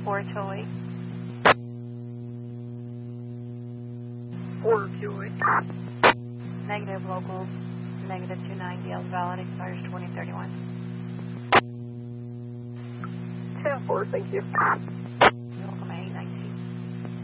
428. 428. Negative local, negative 290, valid, expires 2031. 10-4, thank you.